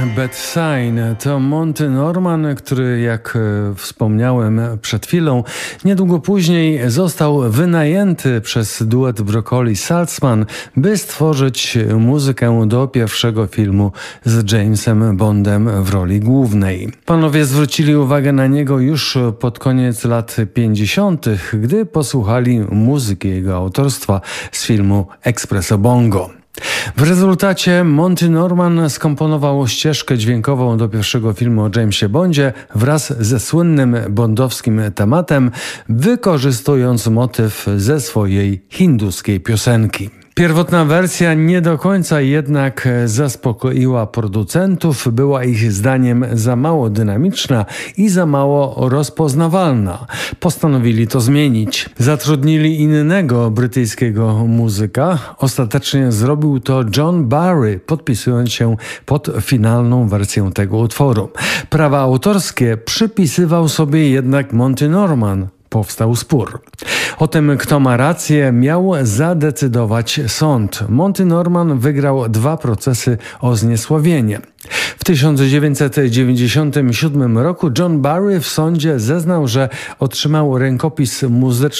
Bad Sign to Monty Norman, który, jak wspomniałem przed chwilą, niedługo później został wynajęty przez duet Broccoli Saltzman, by stworzyć muzykę do pierwszego filmu z Jamesem Bondem w roli głównej. Panowie zwrócili uwagę na niego już pod koniec lat 50., gdy posłuchali muzyki jego autorstwa z filmu Espresso Bongo. W rezultacie Monty Norman skomponował ścieżkę dźwiękową do pierwszego filmu o Jamesie Bondzie wraz ze słynnym bondowskim tematem, wykorzystując motyw ze swojej hinduskiej piosenki. Pierwotna wersja nie do końca jednak zaspokoiła producentów, była ich zdaniem za mało dynamiczna i za mało rozpoznawalna. Postanowili to zmienić. Zatrudnili innego brytyjskiego muzyka. Ostatecznie zrobił to John Barry, podpisując się pod finalną wersję tego utworu. Prawa autorskie przypisywał sobie jednak Monty Norman. Powstał spór. O tym, kto ma rację, miał zadecydować sąd. Monty Norman wygrał 2 procesy o zniesławienie. W 1997 roku John Barry w sądzie zeznał, że otrzymał rękopis muzyczny